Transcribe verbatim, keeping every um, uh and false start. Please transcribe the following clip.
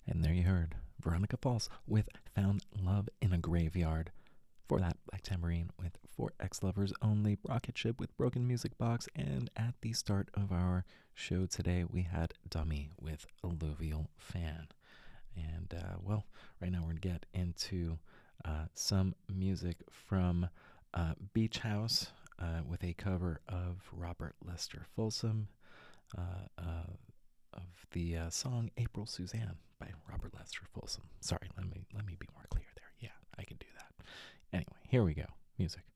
And there you heard Veronica Falls with Found Love in a Graveyard. For that, Black Tambourine with For Ex-Lovers Only, Rocket Ship with Broken Music Box, and at the start of our show today, we had Dummy with Alluvial Fan. And, uh, well, right now we're going to get into uh, some music from uh, Beach House uh, with a cover of Robert Lester Folsom uh, uh, of the uh, song April Suzanne by Robert Lester Folsom. Sorry, let me let me be more clear there. Yeah, I can do that. Anyway, here we go. Music.